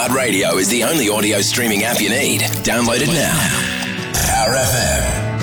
iHeartRadio is the only audio streaming app you need. Download it now. Power FM.